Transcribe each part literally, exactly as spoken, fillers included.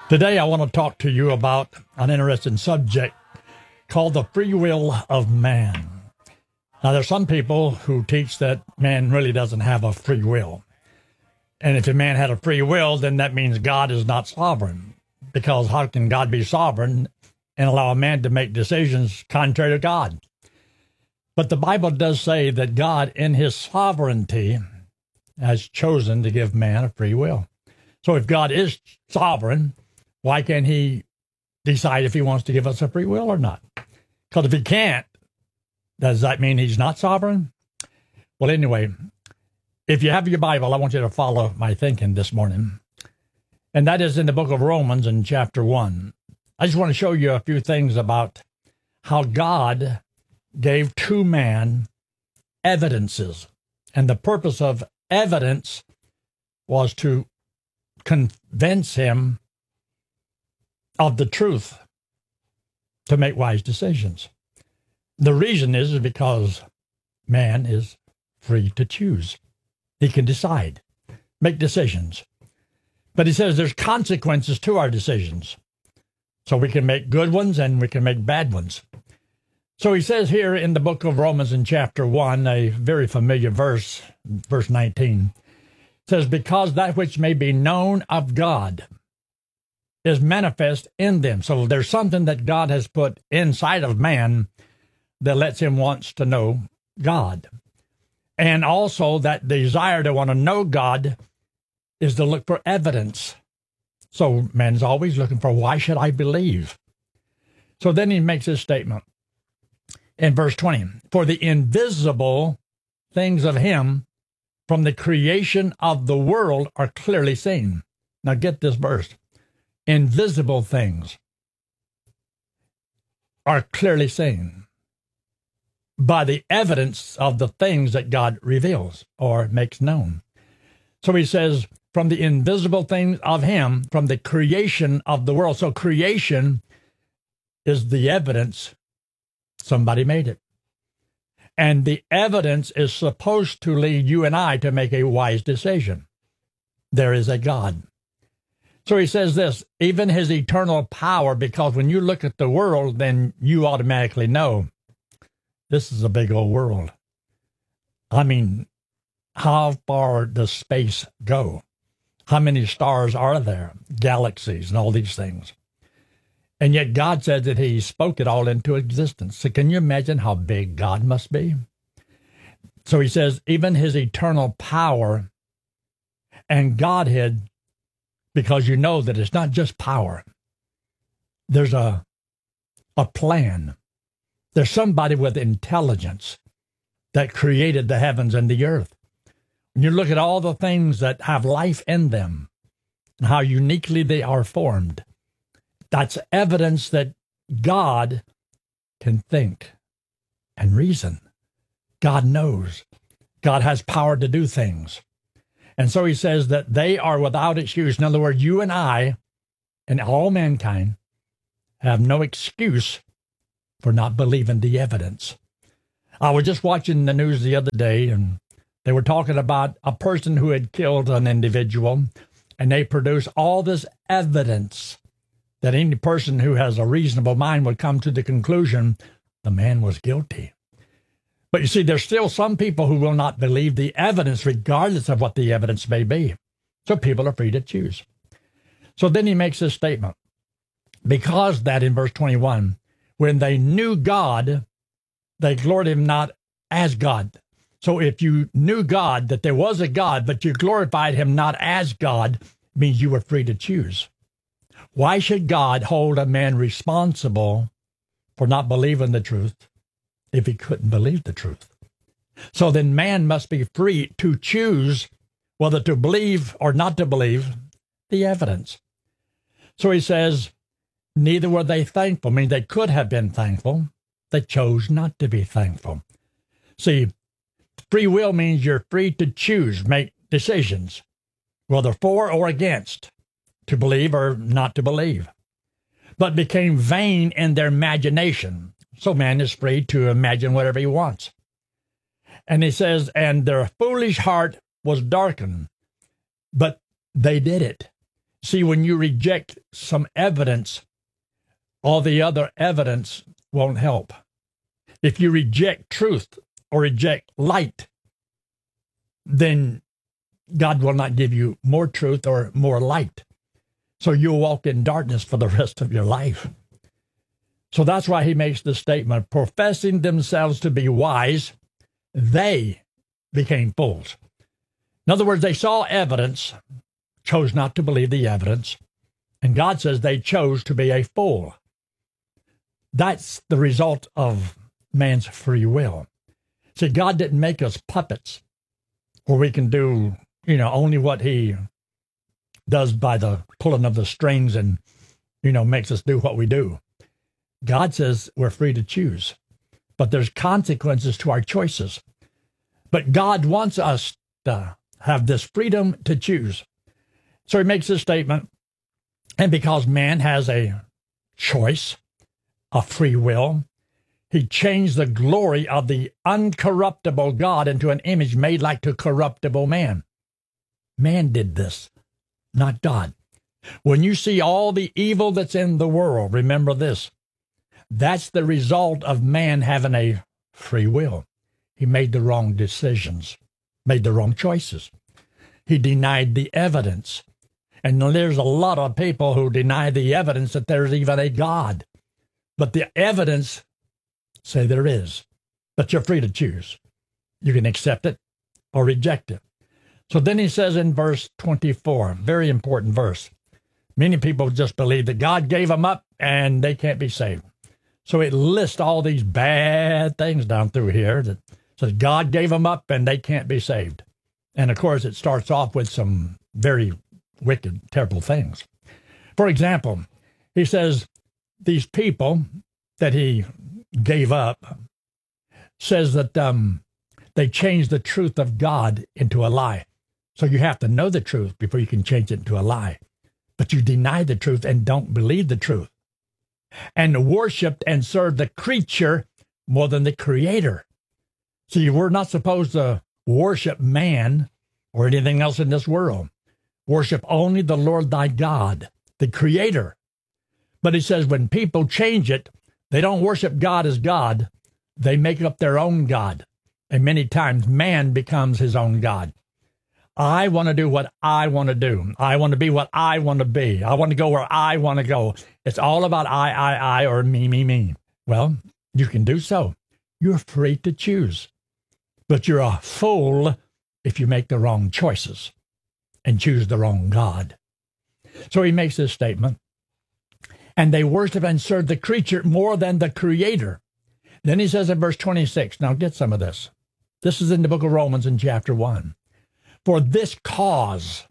Today, I want to talk to you about an interesting subject called the free will of man. Now, there's some people who teach that man really doesn't have a free will. And if a man had a free will, then that means God is not sovereign. Because how can God be sovereign and allow a man to make decisions contrary to God? But the Bible does say that God, in his sovereignty, has chosen to give man a free will. So if God is sovereign, why can't he decide if he wants to give us a free will or not? Because if he can't, does that mean he's not sovereign? Well, anyway, if you have your Bible, I want you to follow my thinking this morning. And that is in the book of Romans in chapter one. I just want to show you a few things about how God gave to man evidences. And the purpose of evidence was to convince him of the truth to make wise decisions. The reason is, is because man is free to choose. He can decide, make decisions. But he says there's consequences to our decisions. So we can make good ones and we can make bad ones. So he says here in the book of Romans in chapter one, a very familiar verse, verse nineteen, says, because that which may be known of God is manifest in them. So there's something that God has put inside of man that lets him wants to know God. And also that desire to want to know God is to look for evidence. So man's always looking for, why should I believe? So then he makes this statement in verse twenty, for the invisible things of him from the creation of the world are clearly seen. Now get this verse. Invisible things are clearly seen by the evidence of the things that God reveals or makes known. So he says, from the invisible things of him, from the creation of the world. So creation is the evidence somebody made it. And the evidence is supposed to lead you and I to make a wise decision. There is a God. So he says this, even his eternal power, because when you look at the world, then you automatically know this is a big old world. I mean, how far does space go? How many stars are there? Galaxies and all these things. And yet God said that he spoke it all into existence. So can you imagine how big God must be? So he says, even his eternal power and Godhead, because you know that it's not just power. There's a, a plan. There's somebody with intelligence that created the heavens and the earth. When you look at all the things that have life in them, and how uniquely they are formed, that's evidence that God can think and reason. God knows. God has power to do things. And so he says that they are without excuse. In other words, you and I and all mankind have no excuse for not believing the evidence. I was just watching the news the other day, and they were talking about a person who had killed an individual, and they produced all this evidence that any person who has a reasonable mind would come to the conclusion the man was guilty. But you see, there's still some people who will not believe the evidence, regardless of what the evidence may be. So people are free to choose. So then he makes this statement. Because that in verse twenty-one, when they knew God, they glorified him not as God. So if you knew God, that there was a God, but you glorified him not as God, means you were free to choose. Why should God hold a man responsible for not believing the truth if he couldn't believe the truth? So then man must be free to choose whether to believe or not to believe the evidence. So he says, neither were they thankful. I mean, they could have been thankful. They chose not to be thankful. See, free will means you're free to choose, make decisions, whether for or against, to believe or not to believe, but became vain in their imagination. So man is free to imagine whatever he wants. And he says, and their foolish heart was darkened, but they did it. See, when you reject some evidence, all the other evidence won't help. If you reject truth or reject light, then God will not give you more truth or more light. So you'll walk in darkness for the rest of your life. So that's why he makes the statement, professing themselves to be wise, they became fools. In other words, they saw evidence, chose not to believe the evidence, and God says they chose to be a fool. That's the result of man's free will. See, God didn't make us puppets where we can do, you know, only what he does by the pulling of the strings and, you know, makes us do what we do. God says we're free to choose, but there's consequences to our choices. But God wants us to have this freedom to choose. So he makes this statement, and because man has a choice, a free will, he changed the glory of the uncorruptible God into an image made like to corruptible man. Man did this, not God. When you see all the evil that's in the world, remember this. That's the result of man having a free will. He made the wrong decisions, made the wrong choices. He denied the evidence. And there's a lot of people who deny the evidence that there's even a God. But the evidence say there is. But you're free to choose. You can accept it or reject it. So then he says in verse twenty-four, very important verse, many people just believe that God gave them up and they can't be saved. So it lists all these bad things down through here that says God gave them up and they can't be saved. And of course, it starts off with some very wicked, terrible things. For example, he says these people that he gave up says that um, they changed the truth of God into a lie. So you have to know the truth before you can change it into a lie. But you deny the truth and don't believe the truth. And worshiped and served the creature more than the creator. See, we're not supposed to worship man or anything else in this world. Worship only the Lord thy God, the creator. But he says when people change it, they don't worship God as God. They make up their own God. And many times man becomes his own God. I want to do what I want to do. I want to be what I want to be. I want to go where I want to go. It's all about I, I, I, or me, me, me. Well, you can do so. You're free to choose. But you're a fool if you make the wrong choices and choose the wrong God. So he makes this statement. And they worship and serve the creature more than the creator. Then he says in verse twenty-six, now get some of this. This is in the book of Romans in chapter one. For this cause,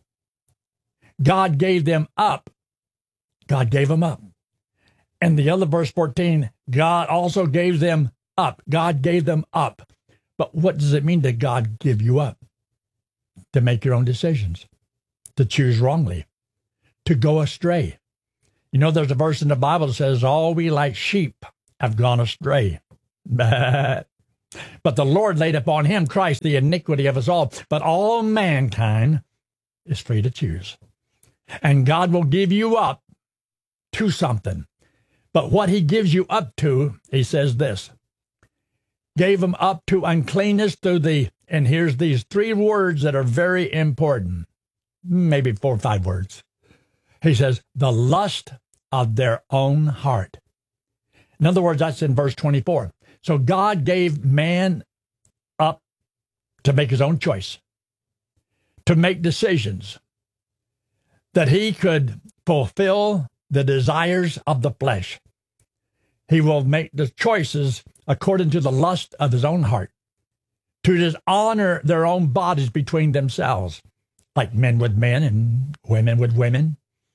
God gave them up. God gave them up. And the other verse fourteen, God also gave them up. God gave them up. But what does it mean that God give you up? To make your own decisions, to choose wrongly, to go astray. You know, there's a verse in the Bible that says, all we like sheep have gone astray. But the Lord laid upon him, Christ, the iniquity of us all. But all mankind is free to choose. And God will give you up to something. But what he gives you up to, he says this, gave him up to uncleanness through the, and here's these three words that are very important, maybe four or five words. He says, the lust of their own heart. In other words, that's in verse twenty-four. So God gave man up to make his own choice, to make decisions, that he could fulfill the desires of the flesh. He will make the choices according to the lust of his own heart, to dishonor their own bodies between themselves, like men with men and women with women,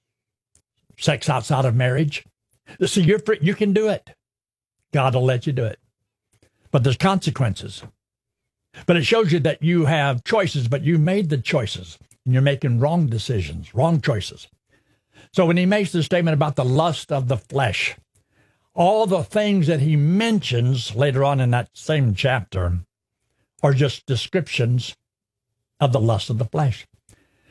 sex outside of marriage. See, you're free, you can do it. God will let you do it. But there's consequences. But it shows you that you have choices, but you made the choices, and you're making wrong decisions, wrong choices. So when he makes the statement about the lust of the flesh, all the things that he mentions later on in that same chapter are just descriptions of the lust of the flesh.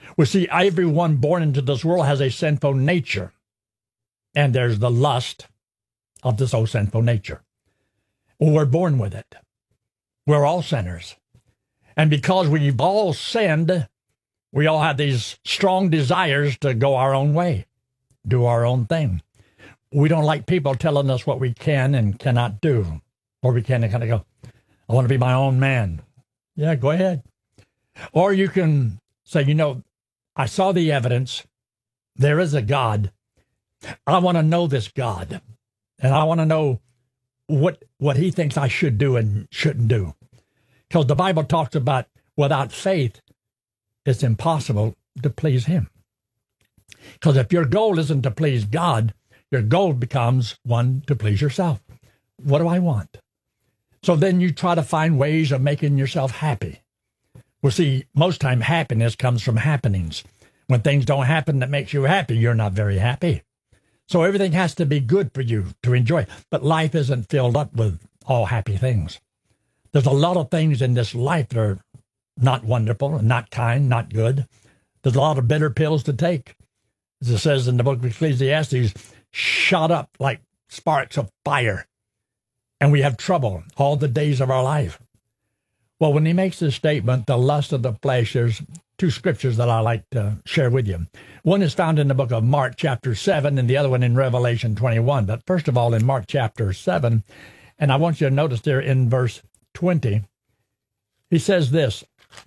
We see everyone born into this world has a sinful nature. And there's the lust of this old sinful nature. We're born with it. We're all sinners. And because we've all sinned, we all have these strong desires to go our own way, do our own thing. We don't like people telling us what we can and cannot do. Or we can and kind of go, I want to be my own man. Yeah, go ahead. Or you can say, you know, I saw the evidence. There is a God. I want to know this God. And I want to know what what he thinks I should do and shouldn't do. Because the Bible talks about without faith, it's impossible to please him. Because if your goal isn't to please God, your goal becomes one to please yourself. What do I want? So then you try to find ways of making yourself happy. Well, see, most time happiness comes from happenings. When things don't happen that makes you happy, you're not very happy. So everything has to be good for you to enjoy. But life isn't filled up with all happy things. There's a lot of things in this life that are not wonderful, not kind, not good. There's a lot of bitter pills to take. As it says in the book of Ecclesiastes, shot up like sparks of fire. And we have trouble all the days of our life. Well, when he makes this statement, the lust of the flesh, there's two scriptures that I like to share with you. One is found in the book of Mark chapter seven, and the other one in Revelation twenty-one. But first of all, in Mark chapter seven, and I want you to notice there in verse twenty, he says this,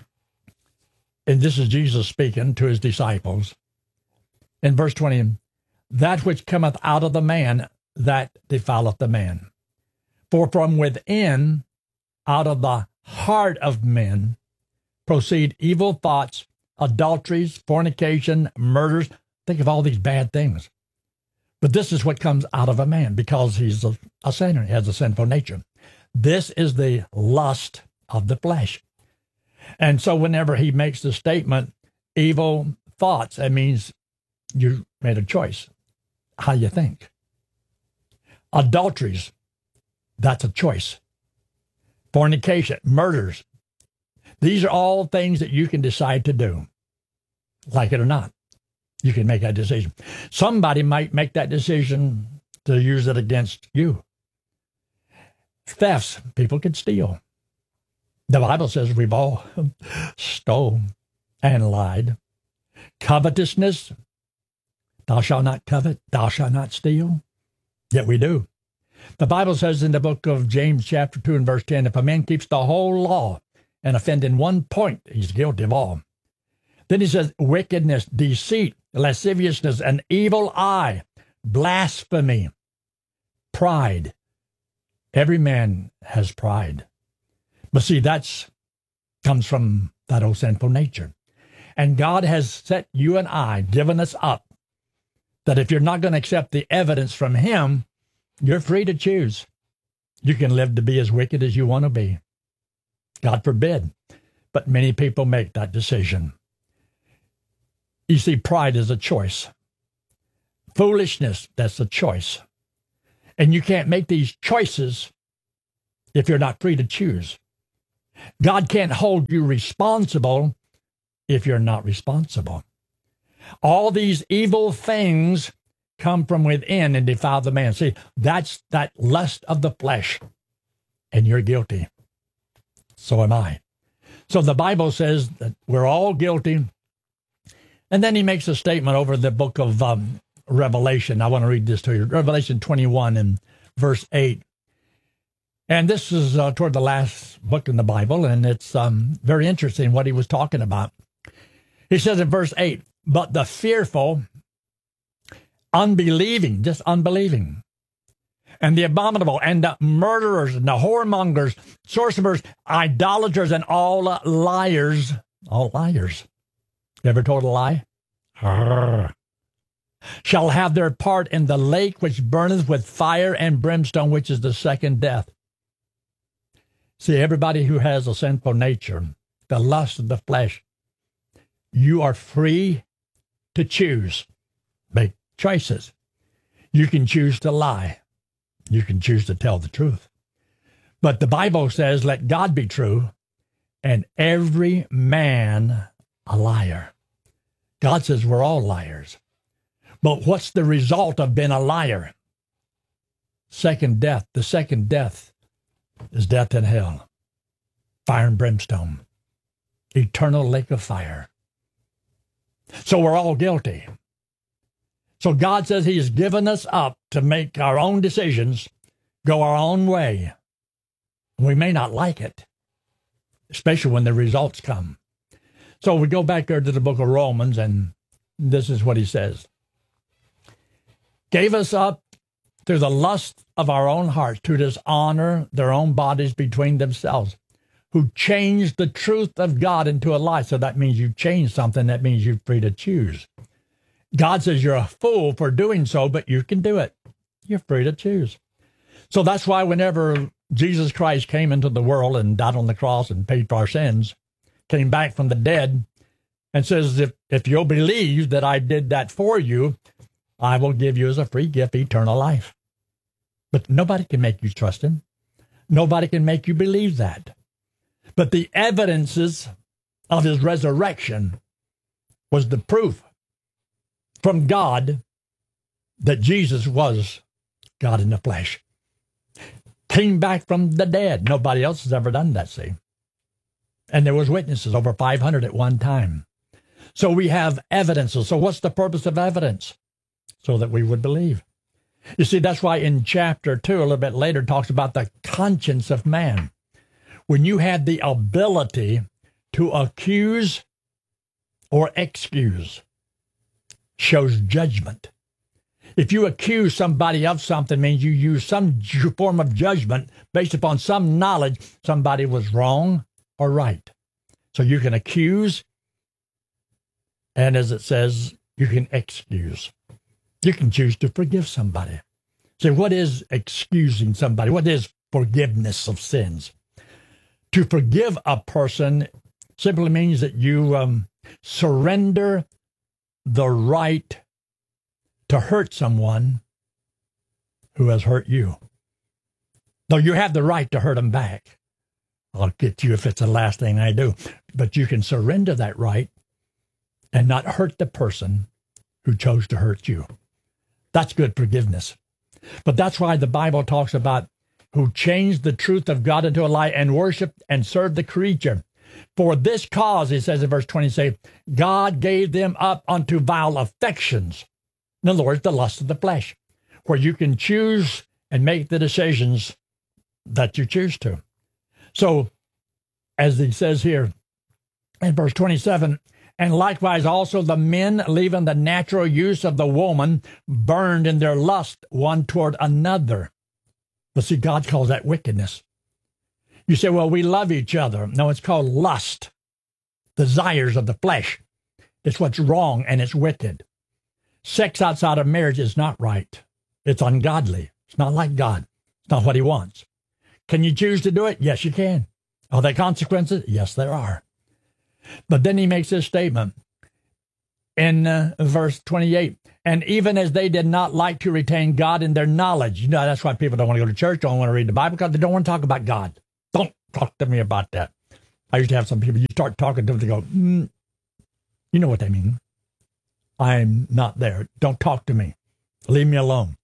and this is Jesus speaking to his disciples. In verse twenty, that which cometh out of the man, that defileth the man. For from within, out of the heart of men, proceed evil thoughts, adulteries, fornication, murders. Think of all these bad things. But this is what comes out of a man because he's a, a sinner. He has a sinful nature. This is the lust of the flesh. And so whenever he makes the statement, evil thoughts, that means you made a choice. How you think. Adulteries, that's a choice. Fornication, murders. These are all things that you can decide to do. Like it or not, you can make that decision. Somebody might make that decision to use it against you. Thefts, people can steal. The Bible says we've all stole and lied. Covetousness, thou shalt not covet, thou shalt not steal. Yet we do. The Bible says in the book of James chapter two and verse ten, if a man keeps the whole law and offend in one point, he's guilty of all. Then he says wickedness, deceit, lasciviousness, an evil eye, blasphemy, pride. Every man has pride. But see, that's comes from that old sinful nature. And God has set you and I, given us up, that if you're not going to accept the evidence from him, you're free to choose. You can live to be as wicked as you want to be. God forbid. But many people make that decision. You see, pride is a choice. Foolishness, that's a choice. And you can't make these choices if you're not free to choose. God can't hold you responsible if you're not responsible. All these evil things come from within and defile the man. See, that's that lust of the flesh. And you're guilty. So am I. So the Bible says that we're all guilty. And then he makes a statement over the book of um, Revelation. I want to read this to you. Revelation twenty-one and verse eight. And this is uh, toward the last book in the Bible, and it's um, very interesting what he was talking about. He says in verse eight, but the fearful, unbelieving, just unbelieving, and the abominable, and the murderers, and the whoremongers, sorcerers, idolaters, and all liars, all liars. You ever told a lie? Arrgh. Shall have their part in the lake which burneth with fire and brimstone, which is the second death. See, everybody who has a sinful nature, the lust of the flesh, you are free to choose. Make choices. You can choose to lie. You can choose to tell the truth. But the Bible says, let God be true and every man a liar. God says we're all liars. But what's the result of being a liar? Second death. The second death is death in hell. Fire and brimstone. Eternal lake of fire. So we're all guilty. So God says he's given us up to make our own decisions, go our own way. We may not like it, especially when the results come. So we go back there to the book of Romans, and this is what he says. Gave us up through the lust of our own hearts to dishonor their own bodies between themselves, who changed the truth of God into a lie. So that means you change something. That means you're free to choose. God says you're a fool for doing so, but you can do it. You're free to choose. So that's why whenever Jesus Christ came into the world and died on the cross and paid for our sins, came back from the dead, and says, if, if you'll believe that I did that for you, I will give you as a free gift eternal life. But nobody can make you trust him. Nobody can make you believe that. But the evidences of his resurrection was the proof from God that Jesus was God in the flesh. Came back from the dead. Nobody else has ever done that, see? And there was witnesses, over five hundred at one time. So we have evidences. So what's the purpose of evidence? So that we would believe. You see, that's why in chapter two, a little bit later, it talks about the conscience of man. When you have the ability to accuse or excuse, shows judgment. If you accuse somebody of something, means you use some form of judgment based upon some knowledge somebody was wrong or right. So you can accuse, and as it says, you can excuse. You can choose to forgive somebody. So what is excusing somebody? What is forgiveness of sins? To forgive a person simply means that you um, surrender the right to hurt someone who has hurt you. Though you have the right to hurt them back. I'll get you if it's the last thing I do. But you can surrender that right and not hurt the person who chose to hurt you. That's good forgiveness. But that's why the Bible talks about who changed the truth of God into a lie and worshiped and served the creature. For this cause, he says in verse twenty, say, God gave them up unto vile affections. In other words, the lust of the flesh, where you can choose and make the decisions that you choose to. So, as he says here in verse twenty-seven, and likewise also the men, leaving the natural use of the woman, burned in their lust one toward another. But see, God calls that wickedness. You say, well, we love each other. No, it's called lust. Desires of the flesh. It's what's wrong and it's wicked. Sex outside of marriage is not right. It's ungodly. It's not like God. It's not what he wants. Can you choose to do it? Yes, you can. Are there consequences? Yes, there are. But then he makes this statement in uh, verse twenty-eight. And even as they did not like to retain God in their knowledge. You know, that's why people don't want to go to church, don't want to read the Bible, because they don't want to talk about God. Don't talk to me about that. I used to have some people, you start talking to them, they go, mm, you know what they mean. I'm not there. Don't talk to me. Leave me alone.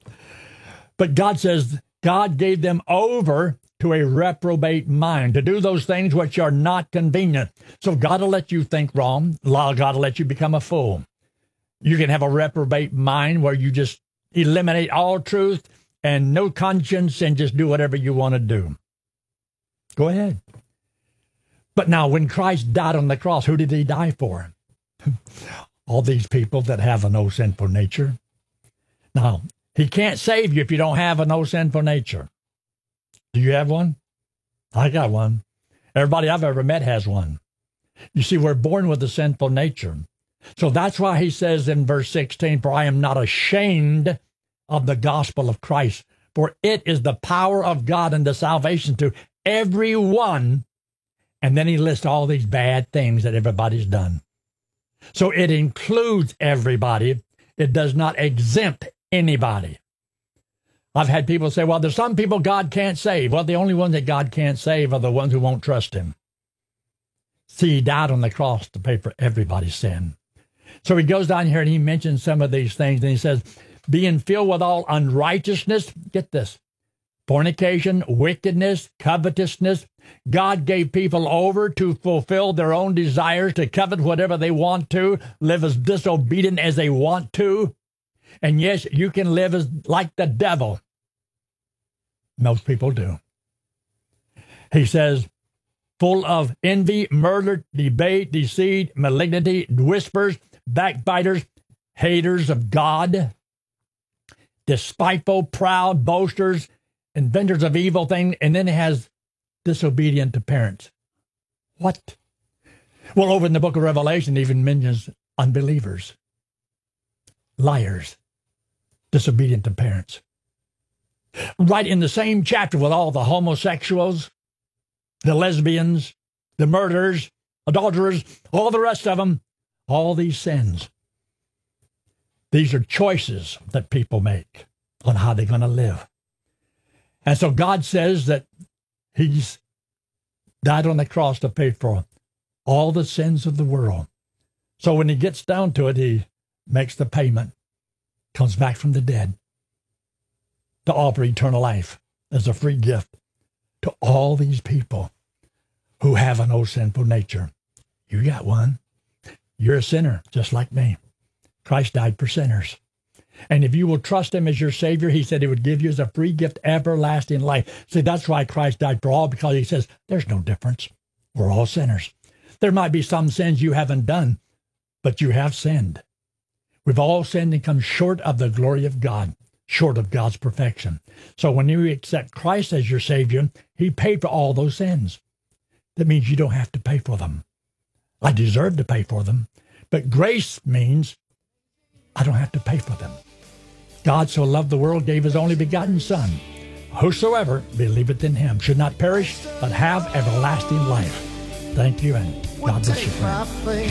But God says, God gave them over to a reprobate mind, to do those things which are not convenient. So God will let you think wrong. God will let you become a fool. You can have a reprobate mind where you just eliminate all truth and no conscience and just do whatever you want to do. Go ahead. But now, when Christ died on the cross, who did he die for? All these people that have a no sinful nature. Now, he can't save you if you don't have a no sinful nature. Do you have one? I got one. Everybody I've ever met has one. You see, we're born with a sinful nature. So that's why he says in verse sixteen, for I am not ashamed of the gospel of Christ, for it is the power of God unto salvation to everyone. And then he lists all these bad things that everybody's done. So it includes everybody. It does not exempt anybody. I've had people say, well, there's some people God can't save. Well, the only ones that God can't save are the ones who won't trust him. See, he died on the cross to pay for everybody's sin. So he goes down here and he mentions some of these things, and he says, being filled with all unrighteousness, get this, fornication, wickedness, covetousness. God gave people over to fulfill their own desires, to covet whatever they want to, live as disobedient as they want to. And yes, you can live as like the devil. Most people do. He says, full of envy, murder, debate, deceit, malignity, whispers, backbiters, haters of God, despiteful, proud, boasters, inventors of evil things, and then it has disobedient to parents. What? Well, over in the book of Revelation, it even mentions unbelievers, liars, disobedient to parents. Right in the same chapter with all the homosexuals, the lesbians, the murderers, adulterers, all the rest of them, all these sins. These are choices that people make on how they're going to live. And so God says that he's died on the cross to pay for all the sins of the world. So when he gets down to it, he makes the payment, comes back from the dead to offer eternal life as a free gift to all these people who have an old sinful nature. You got one. You're a sinner, just like me. Christ died for sinners. And if you will trust him as your Savior, he said he would give you as a free gift everlasting life. See, that's why Christ died for all, because he says there's no difference. We're all sinners. There might be some sins you haven't done, but you have sinned. We've all sinned and come short of the glory of God, short of God's perfection. So when you accept Christ as your Savior, he paid for all those sins. That means you don't have to pay for them. I deserve to pay for them, but grace means I don't have to pay for them. God so loved the world, gave his only begotten Son. Whosoever believeth in him should not perish, but have everlasting life. Thank you, and God bless you, friend.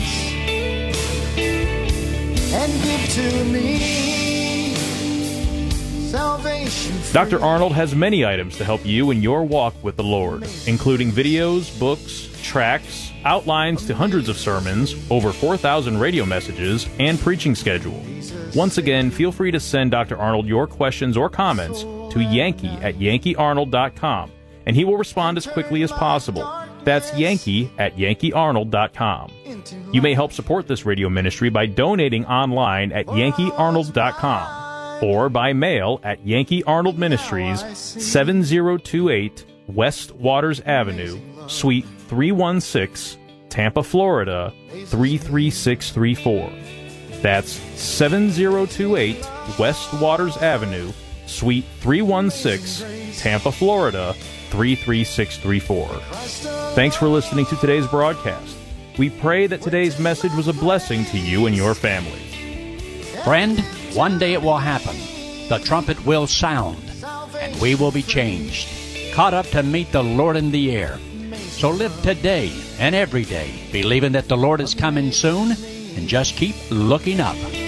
And give to me salvation. Doctor Arnold has many items to help you in your walk with the Lord, including videos, books, tracts, outlines to hundreds of sermons, over four thousand radio messages, and preaching schedule. Once again, feel free to send Doctor Arnold your questions or comments to Yankee at Yankee Arnold dot com, and he will respond as quickly as possible. That's Yankee at Yankee Arnold dot com. You may help support this radio ministry by donating online at Yankee Arnold dot com or by mail at Yankee Arnold Ministries, seven oh two eight West Waters Avenue, Suite three one six, Tampa, Florida, three three six three four. That's seven oh two eight West Waters Avenue, Suite three one six, Tampa, Florida, three three six three four. Thanks for listening to today's broadcast. We pray that today's message was a blessing to you and your family. Friend, one day it will happen. The trumpet will sound, and we will be changed, caught up to meet the Lord in the air. So live today and every day, believing that the Lord is coming soon, and just keep looking up.